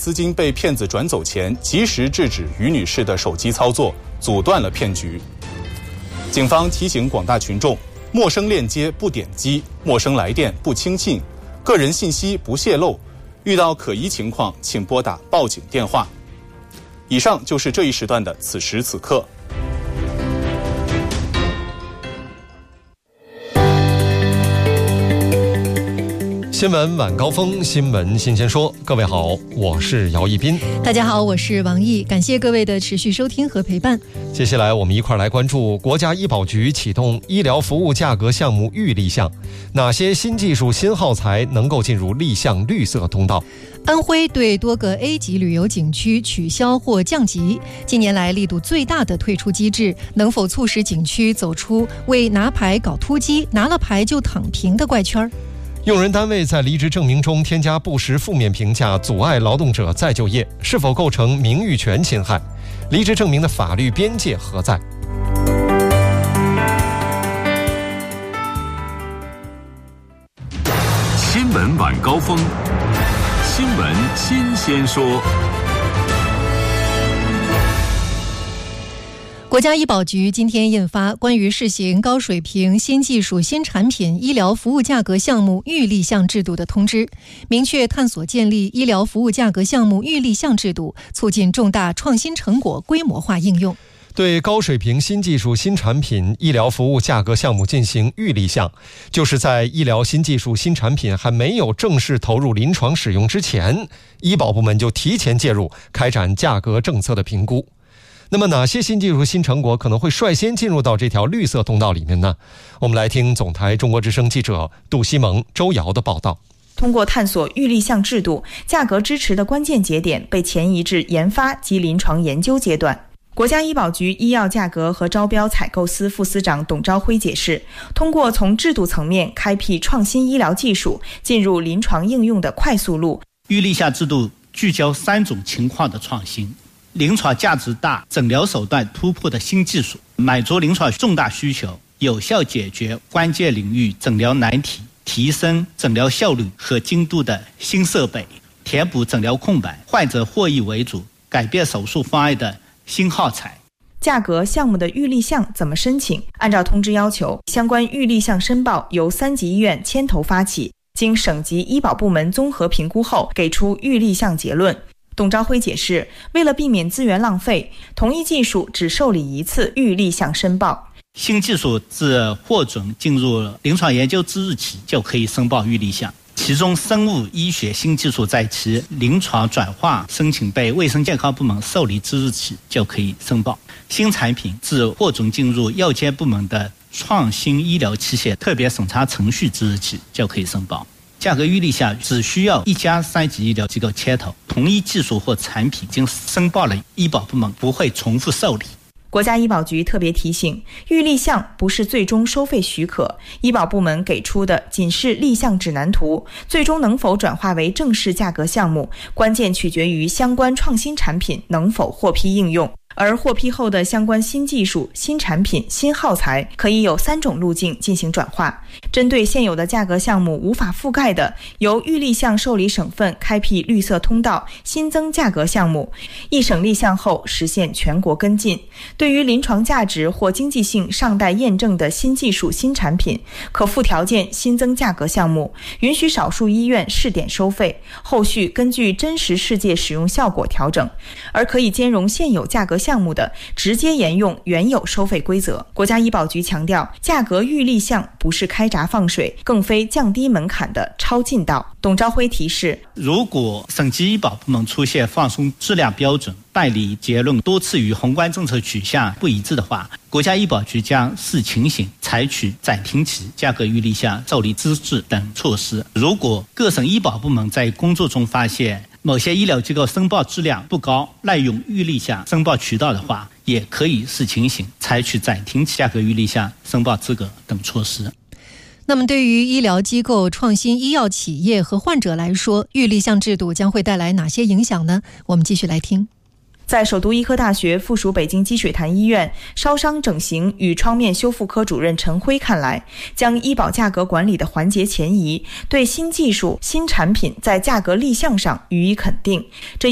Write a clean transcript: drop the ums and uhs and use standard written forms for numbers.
资金被骗子转走前，及时制止于女士的手机操作，阻断了骗局。警方提醒广大群众，陌生链接不点击，陌生来电不轻信，个人信息不泄露，遇到可疑情况请拨打报警电话。以上就是这一时段的此时此刻。 新闻晚高峰，新闻新鲜说。各位好，我是姚一斌。 大家好，我是王毅。感谢各位的持续收听和陪伴。 接下来我们一块来关注国家医保局启动医疗服务价格项目预立项，哪些新技术新耗材能够进入立项绿色通道？ 安徽对多个 A 级旅游景区取消或降级，近年来力度最大的退出机制，能否促使景区走出为拿牌搞突击，拿了牌就躺平的怪圈？ 用人单位在离职证明中添加不实负面评价，阻碍劳动者再就业，是否构成名誉权侵害？离职证明的法律边界何在？ 新闻晚高峰，新闻新鲜说。 国家医保局今天印发关于试行高水平新技术新产品医疗服务价格项目预立项制度的通知，明确探索建立医疗服务价格项目预立项制度，促进重大创新成果规模化应用。 对高水平新技术新产品医疗服务价格项目进行预立项，就是在医疗新技术新产品还没有正式投入临床使用之前，医保部门就提前介入，开展价格政策的评估。那么哪些新技术新成果可能会率先进入到这条绿色通道里面呢？我们来听总台中国之声记者杜西蒙、周瑶的报道。 通过探索预立项制度，价格支持的关键节点被前移至研发及临床研究阶段。国家医保局医药价格和招标采购司副司长董朝辉解释，通过从制度层面开辟创新医疗技术进入临床应用的快速路。 预立项制度聚焦3种情况的创新：临床价值大、诊疗手段突破的新技术，满足临床重大需求，有效解决关键领域诊疗难题，提升诊疗效率和精度的新设备，填补诊疗空白，患者获益为主，改变手术方案的新耗材。 价格项目的预立项怎么申请？按照通知要求，相关预立项申报由3级医院牵头发起，经省级医保部门综合评估后，给出预立项结论。董朝辉解释，为了避免资源浪费，同一技术只受理1次预立项申报。 新技术自获准进入临床研究之日起就可以申报预立项，其中生物医学新技术在其临床转化申请被卫生健康部门受理之日起就可以申报。新产品自获准进入药监部门的创新医疗器械特别审查程序之日起就可以申报。价格预立项只需要1家3级医疗机构牵头，同一技术或产品经申报了，医保部门不会重复受理。 国家医保局特别提醒，预立项不是最终收费许可，医保部门给出的仅是立项指南图，最终能否转化为正式价格项目，关键取决于相关创新产品能否获批应用。而获批后的相关新技术、新产品、新耗材可以有3种路径进行转化。针对现有的价格项目无法覆盖的，由预立项受理省份开辟绿色通道，新增价格项目，一省立项后实现全国跟进。对于临床价值或经济性尚待验证的新技术、新产品，可附条件新增价格项目，允许少数医院试点收费，后续根据真实世界使用效果调整。而可以兼容现有价格项目的，直接沿用原有收费规则。国家医保局强调，价格预立项不是开闸放水，更非降低门槛的超近道。董朝辉提示， 如果省级医保部门出现放松质量标准、办理结论多次与宏观政策取向不一致的话，国家医保局将视情形采取暂停期、价格预立项受理资质等措施。如果各省医保部门在工作中发现某些医疗机构申报质量不高，滥用预立项申报渠道的话，也可以视情形采取暂停期、价格预立项申报资格等措施。 那么对于医疗机构、创新医药企业和患者来说，预立项制度将会带来哪些影响呢？我们继续来听。 在首都医科大学附属北京积水潭医院烧伤整形与创面修复科主任陈辉看来，将医保价格管理的环节前移，对新技术、新产品在价格立项上予以肯定。这